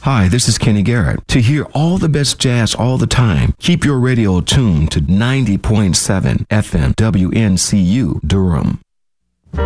Hi, this is Kenny Garrett. To hear all the best jazz all the time, keep your radio tuned to 90.7 FM WNCU Durham.